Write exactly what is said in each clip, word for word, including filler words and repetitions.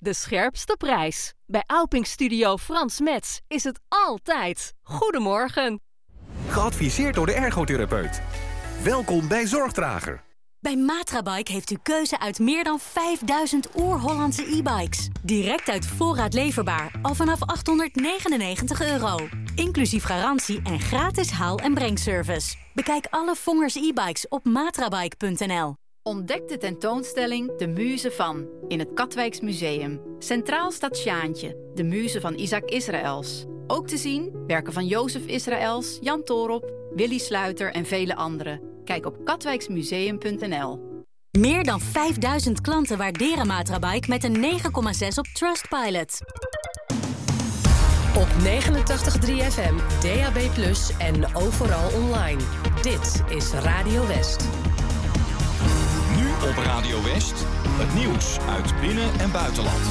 de scherpste prijs. Bij Auping Studio Frans Metz is het altijd goedemorgen. Geadviseerd door de ergotherapeut. Welkom bij Zorgdrager. Bij Matrabike heeft u keuze uit meer dan vijfduizend oer-Hollandse e-bikes. Direct uit voorraad leverbaar, al vanaf achthonderdnegenennegentig euro. Inclusief garantie en gratis haal- en brengservice. Bekijk alle Vongers e-bikes op matrabike punt n l. Ontdek de tentoonstelling De Muze van in het Katwijks Museum. Centraal staat Sjaantje, de muze van Isaac Israëls. Ook te zien werken van Jozef Israëls, Jan Toorop, Willy Sluiter en vele anderen. Kijk op katwijksmuseum punt n l. Meer dan vijfduizend klanten waarderen Matrabike met een negen komma zes op Trustpilot. Op negenentachtig komma drie F M, D A B plus, en overal online. Dit is Radio West. Nu op Radio West, het nieuws uit binnen- en buitenland.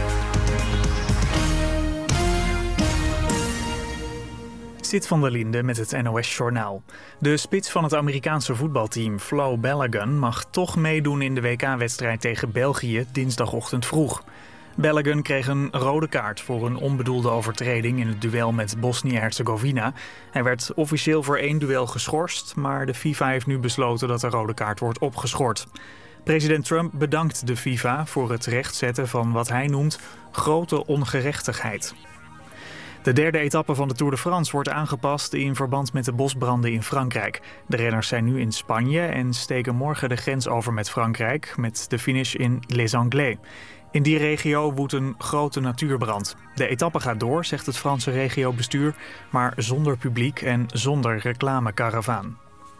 Sid van der Linde met het N O S-journaal. De spits van het Amerikaanse voetbalteam, Flo Balogun, mag toch meedoen in de W K-wedstrijd tegen België dinsdagochtend vroeg. Balogun kreeg een rode kaart voor een onbedoelde overtreding in het duel met Bosnië-Herzegovina. Hij werd officieel voor één duel geschorst, maar de FIFA heeft nu besloten dat de rode kaart wordt opgeschort. President Trump bedankt de FIFA voor het rechtzetten van wat hij noemt grote ongerechtigheid. De derde etappe van de Tour de France wordt aangepast in verband met de bosbranden in Frankrijk. De renners zijn nu in Spanje en steken morgen de grens over met Frankrijk met de finish in Les Anglais. In die regio woedt een grote natuurbrand. De etappe gaat door, zegt het Franse regiobestuur, maar zonder publiek en zonder reclamekaravaan.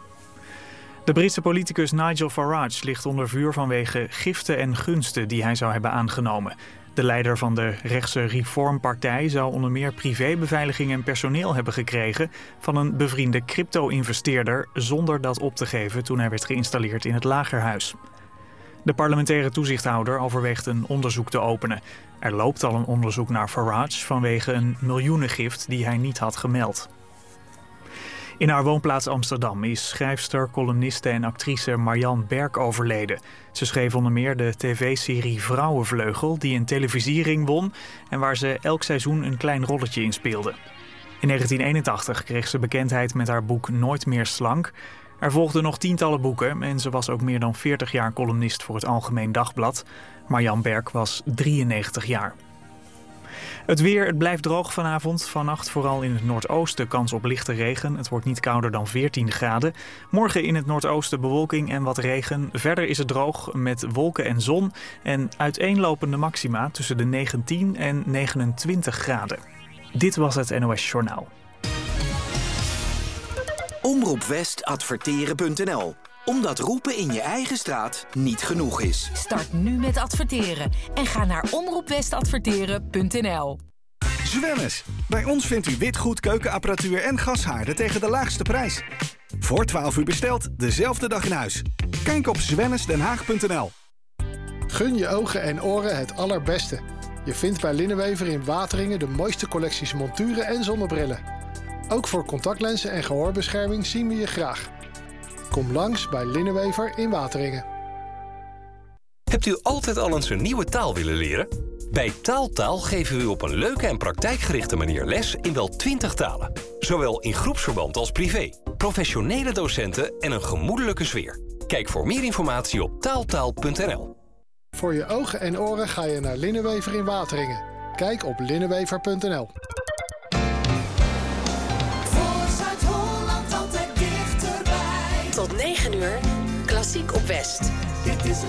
De Britse politicus Nigel Farage ligt onder vuur vanwege giften en gunsten die hij zou hebben aangenomen. De leider van de rechtse Reformpartij zou onder meer privébeveiliging en personeel hebben gekregen van een bevriende crypto-investeerder zonder dat op te geven toen hij werd geïnstalleerd in het Lagerhuis. De parlementaire toezichthouder overweegt een onderzoek te openen. Er loopt al een onderzoek naar Farage vanwege een miljoenengift die hij niet had gemeld. In haar woonplaats Amsterdam is schrijfster, columniste en actrice Marjan Berk overleden. Ze schreef onder meer de tv-serie Vrouwenvleugel, die een televisiering won en waar ze elk seizoen een klein rolletje in speelde. In negentien eenentachtig kreeg ze bekendheid met haar boek Nooit meer slank. Er volgden nog tientallen boeken en ze was ook meer dan veertig jaar columnist voor het Algemeen Dagblad. Marjan Berk was drieënnegentig jaar. Het weer, het blijft droog vanavond. Vannacht vooral in het noordoosten kans op lichte regen. Het wordt niet kouder dan veertien graden. Morgen in het noordoosten bewolking en wat regen. Verder is het droog met wolken en zon. En uiteenlopende maxima tussen de negentien en negenentwintig graden. Dit was het N O S Journaal. Omroep West adverteren punt n l. Omdat roepen in je eigen straat niet genoeg is. Start nu met adverteren en ga naar omroep west adverteren punt n l. Zwemmes. Bij ons vindt u witgoed, keukenapparatuur en gashaarden tegen de laagste prijs. Voor twaalf uur besteld, dezelfde dag in huis. Kijk op zwemmes den haag punt n l. Gun je ogen en oren het allerbeste. Je vindt bij Linnenwever in Wateringen de mooiste collecties monturen en zonnebrillen. Ook voor contactlenzen en gehoorbescherming zien we je graag. Kom langs bij Linnenwever in Wateringen. Hebt u altijd al eens een nieuwe taal willen leren? Bij Taaltaal geven we u op een leuke en praktijkgerichte manier les in wel twintig talen. Zowel in groepsverband als privé. Professionele docenten en een gemoedelijke sfeer. Kijk voor meer informatie op taaltaal punt n l. Voor je ogen en oren ga je naar Linnenwever in Wateringen. Kijk op linnenwever punt n l. Tot negen uur, Klassiek op West.